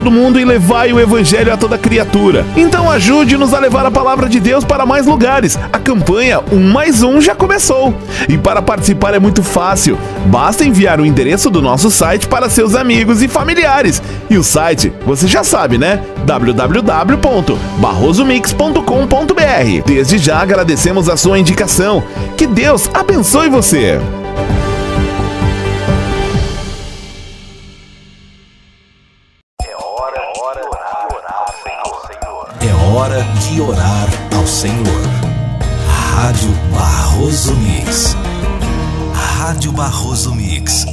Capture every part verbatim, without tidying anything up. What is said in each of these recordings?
do mundo e levai o evangelho a toda criatura. Então ajude-nos a levar a palavra de Deus para mais lugares. A campanha um mais um já começou. E para participar é muito fácil. Basta enviar o endereço do nosso site para seus amigos e familiares. E o site, você já sabe, né? w w w ponto barroso mix ponto com ponto b r. Desde já agradecemos a sua indicação. Que Deus abençoe você. É hora de orar ao Senhor. Rádio Barroso Mix. Rádio Barroso Mix.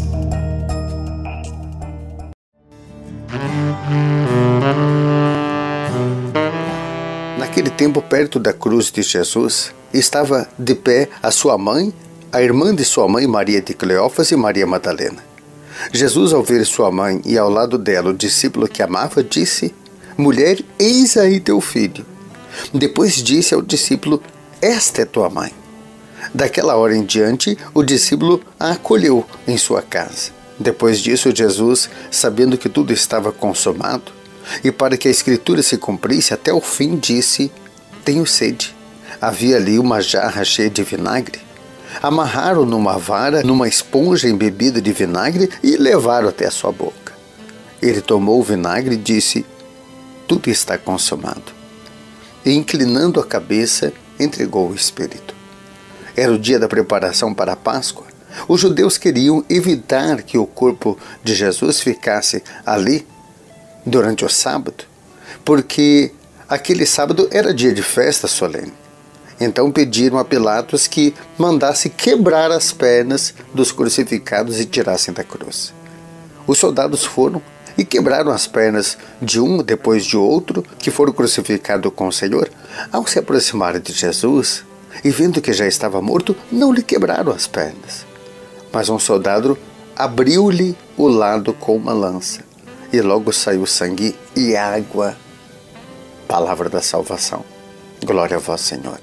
Naquele tempo, perto da cruz de Jesus, estava de pé a sua mãe, a irmã de sua mãe, Maria de Cleófas e Maria Madalena. Jesus, ao ver sua mãe e ao lado dela o discípulo que amava, disse: Mulher, eis aí teu filho. Depois disse ao discípulo: Esta é tua mãe. Daquela hora em diante, o discípulo a acolheu em sua casa. Depois disso, Jesus, sabendo que tudo estava consumado, e para que a escritura se cumprisse até o fim, disse: Tenho sede. Havia ali uma jarra cheia de vinagre. Amarraram numa vara, numa esponja embebida de vinagre e levaram até a sua boca. Ele tomou o vinagre e disse: Tudo está consumado. E, inclinando a cabeça, entregou o Espírito. Era o dia da preparação para a Páscoa. Os judeus queriam evitar que o corpo de Jesus ficasse ali durante o sábado, porque aquele sábado era dia de festa solene. Então pediram a Pilatos que mandasse quebrar as pernas dos crucificados e tirassem da cruz. Os soldados foram e quebraram as pernas de um depois de outro que foram crucificados com o Senhor. Ao se aproximarem de Jesus e vendo que já estava morto, não lhe quebraram as pernas. Mas um soldado abriu-lhe o lado com uma lança e logo saiu sangue e água. Palavra da salvação. Glória a vós, Senhor.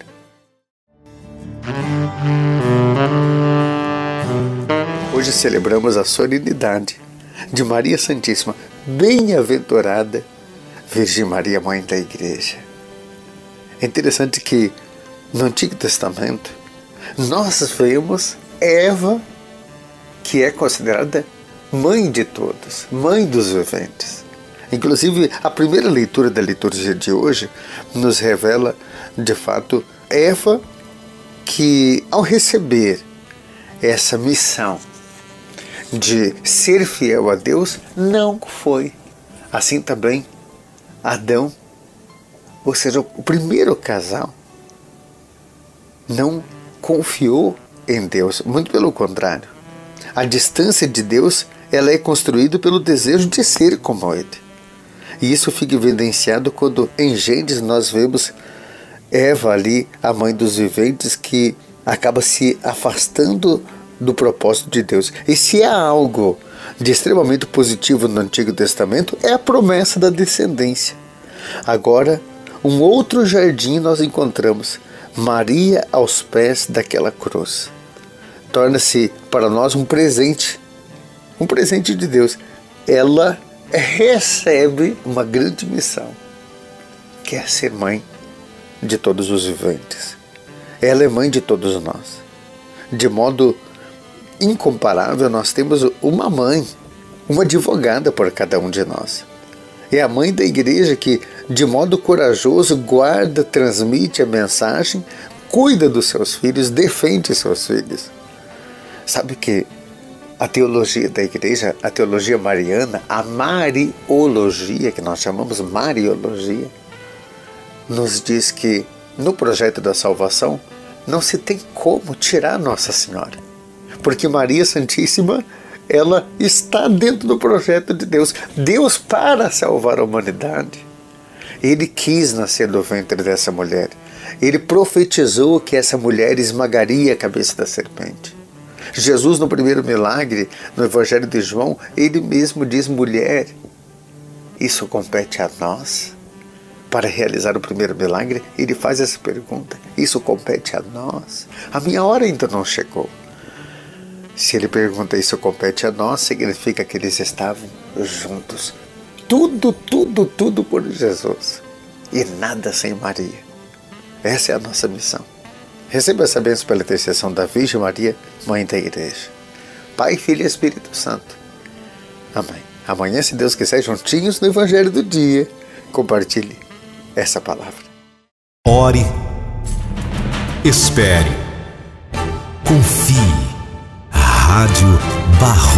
Hoje celebramos a solenidade de Maria Santíssima, bem-aventurada Virgem Maria, Mãe da Igreja. É interessante que no Antigo Testamento nós vemos Eva, que é considerada mãe de todos, mãe dos viventes. Inclusive, a primeira leitura da liturgia de hoje nos revela, de fato, Eva, que ao receber essa missão de ser fiel a Deus, não foi. Assim também Adão, ou seja, o primeiro casal, não confiou em Deus, muito pelo contrário. A distância de Deus, ela é construída pelo desejo de ser como Ele. E isso fica evidenciado quando em Gênesis nós vemos Eva ali, a mãe dos viventes, que acaba se afastando do propósito de Deus. E se há algo de extremamente positivo no Antigo Testamento, é a promessa da descendência. Agora, um outro jardim nós encontramos, Maria aos pés daquela cruz. Torna-se para nós um presente, um presente de Deus. Ela recebe uma grande missão, que é ser mãe de todos os viventes. Ela é mãe de todos nós. De modo incomparável, nós temos uma mãe, uma advogada por cada um de nós. É a mãe da igreja que, de modo corajoso, guarda, transmite a mensagem, cuida dos seus filhos, defende seus filhos. Sabe que a teologia da igreja, a teologia mariana, a mariologia, que nós chamamos mariologia, nos diz que no projeto da salvação não se tem como tirar Nossa Senhora, porque Maria Santíssima, ela está dentro do projeto de Deus. Deus, para salvar a humanidade, Ele quis nascer do ventre dessa mulher. Ele profetizou que essa mulher esmagaria a cabeça da serpente. Jesus, no primeiro milagre, no Evangelho de João, Ele mesmo diz: mulher, isso compete a nós? Para realizar o primeiro milagre, Ele faz essa pergunta: isso compete a nós? A minha hora ainda não chegou. Se Ele pergunta isso compete a nós, significa que eles estavam juntos, tudo, tudo, tudo por Jesus. E nada sem Maria. Essa é a nossa missão. Receba essa bênção pela intercessão da Virgem Maria, Mãe da Igreja. Pai, Filho e Espírito Santo. Amém. Amanhã, se Deus quiser, juntinhos no Evangelho do Dia, compartilhe essa palavra. Ore, espere, confie. Rádio Barroso.